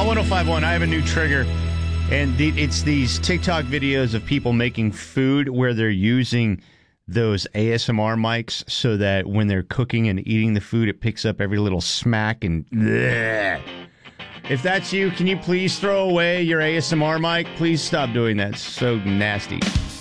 All 105.1, I have a new trigger, and it's these TikTok videos of people making food where they're using those ASMR mics so that when they're cooking and eating the food, it picks up every little smack and bleh. If that's you, can you please throw away your ASMR mic? Please stop doing that. It's so nasty.